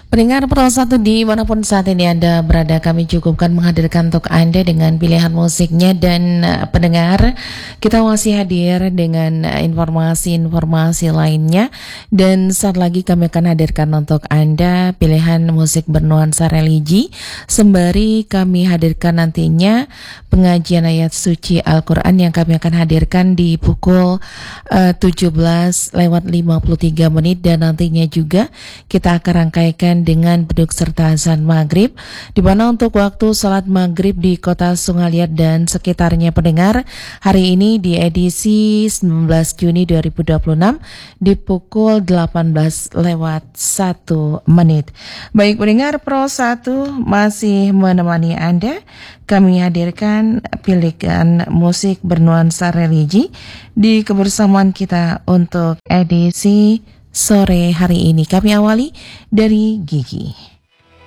Pendengar Pro 1 dimanapun saat ini Anda berada, kami cukupkan menghadirkan untuk Anda dengan pilihan musiknya. Dan pendengar, kita masih hadir dengan informasi-informasi lainnya. Dan saat lagi kami akan hadirkan untuk Anda pilihan musik bernuansa religi, sembari kami hadirkan nantinya pengajian ayat suci Al-Quran yang kami akan hadirkan di pukul 17:53. Dan nantinya juga kita akan rangkaikan dengan beduk serta azan maghrib, di mana untuk waktu salat maghrib di kota Sungaliat dan sekitarnya pendengar hari ini di edisi 19 Juni 2026 di pukul 18:01. Baik pendengar, Pro 1 masih menemani Anda. Kami hadirkan pilihan musik bernuansa religi di kebersamaan kita untuk edisi sore hari ini. Kami awali dari Gigi.